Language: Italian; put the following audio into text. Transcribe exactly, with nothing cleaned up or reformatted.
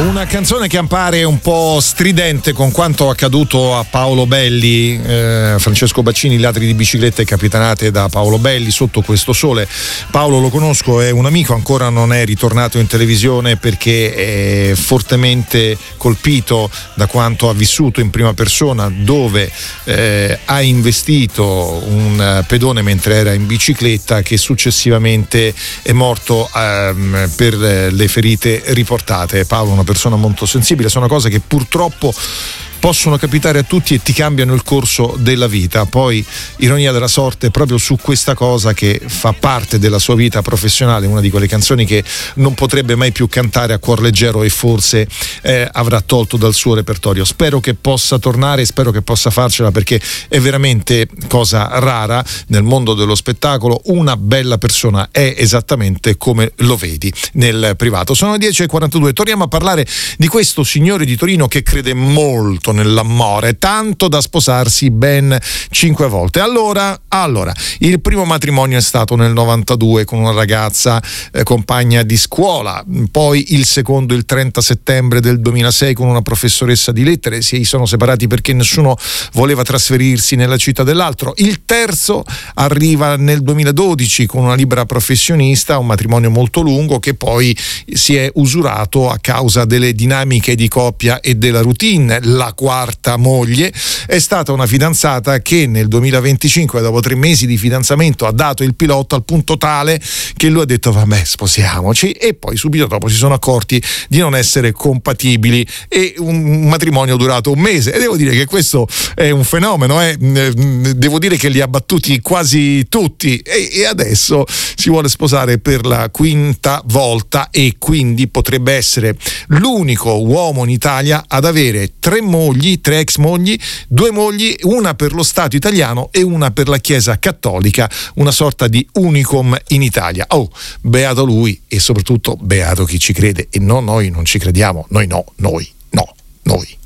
Una canzone che appare un po' stridente con quanto accaduto a Paolo Belli. eh, Francesco Baccini, ladri di biciclette capitanate da Paolo Belli, Sotto questo sole. Paolo lo conosco, è un amico, ancora non è ritornato in televisione perché è fortemente colpito da quanto ha vissuto in prima persona, dove eh, ha investito un pedone mentre era in bicicletta, che successivamente è morto ehm, per le ferite riportate. Paolo è una persona molto sensibile, sono cose che purtroppo possono capitare a tutti e ti cambiano il corso della vita. Poi, ironia della sorte, proprio su questa cosa che fa parte della sua vita professionale, una di quelle canzoni che non potrebbe mai più cantare a cuor leggero e forse eh, avrà tolto dal suo repertorio. Spero che possa tornare, spero che possa farcela, perché è veramente cosa rara nel mondo dello spettacolo. Una bella persona è esattamente come lo vedi nel privato. Sono le dieci e quarantadue, torniamo a parlare di questo signore di Torino che crede molto nell'amore, tanto da sposarsi ben cinque volte. Allora, allora, il primo matrimonio è stato nel novantadue con una ragazza eh, compagna di scuola, poi il secondo il trenta settembre del duemilasei con una professoressa di lettere, si sono separati perché nessuno voleva trasferirsi nella città dell'altro. Il terzo arriva nel duemiladodici con una libera professionista, un matrimonio molto lungo che poi si è usurato a causa delle dinamiche di coppia e della routine. La quarta moglie è stata una fidanzata che nel duemilaventicinque, dopo tre mesi di fidanzamento, ha dato il pilotto al punto tale che lui ha detto vabbè, sposiamoci, e poi subito dopo si sono accorti di non essere compatibili e un matrimonio durato un mese. E devo dire che questo è un fenomeno, eh? Devo dire che li ha battuti quasi tutti e, e adesso si vuole sposare per la quinta volta e quindi potrebbe essere l'unico uomo in Italia ad avere tre mogli, tre ex mogli, due mogli, una per lo Stato italiano e una per la Chiesa cattolica, una sorta di unicum in Italia. Oh, beato lui e soprattutto beato chi ci crede. E no, noi non ci crediamo, noi no, noi no, noi.